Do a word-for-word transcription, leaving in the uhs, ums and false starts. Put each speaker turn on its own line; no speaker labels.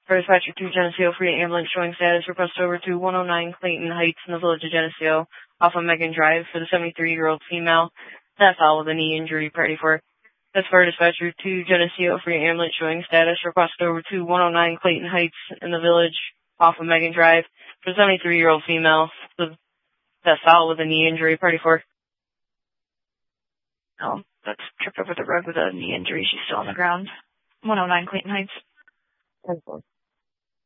For dispatcher to Geneseo, free ambulance showing status, request over to one oh nine Clayton Heights in the village of Geneseo, off of Megan Drive for the seventy-three-year-old female. That fell with a knee injury, party for. That's for dispatcher to Geneseo, free ambulance showing status, request over to one oh nine Clayton Heights in the village, off of Megan Drive for the seventy-three-year-old female. That fell with a knee injury, party for.
Oh, that's tripped over the road with a knee injury. She's still on the ground. one oh nine Clayton Heights.
ten four.